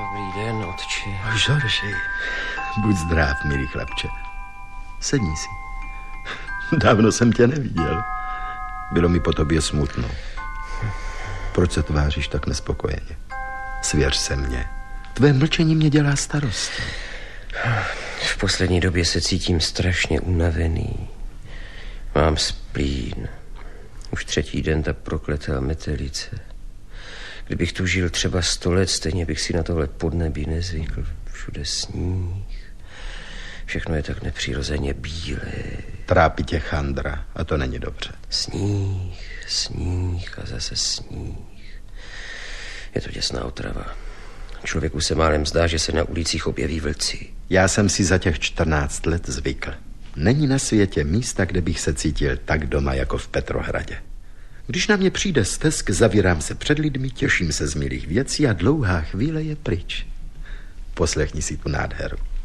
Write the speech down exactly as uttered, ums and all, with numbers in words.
Dobrý den, otče. Žorži, buď zdrav, milý chlapče. Sedni si. Dávno jsem tě neviděl. Bylo mi po tobě smutno. Proč se tváříš tak nespokojeně? Svěř se mně. Tvé mlčení mě dělá starosti. V poslední době se cítím strašně unavený. Mám splín. Už třetí den ta prokletá metelice. Kdybych tu žil třeba sto let, stejně bych si na tohle podnebí nezvykl. Všude sníh. Všechno je tak nepřirozeně bílé. Trápí tě chandra a to není dobře. Sníh, sníh a zase sníh. Je to děsná otrava. Člověku se málem zdá, že se na ulicích objeví vlci. Já jsem si za těch čtrnáct let zvykl. Není na světě místa, kde bych se cítil tak doma jako v Petrohradě. Když na mě přijde stesk, zavírám se před lidmi, těším se z milých věcí a dlouhá chvíle je pryč. Poslechni si tu nádheru.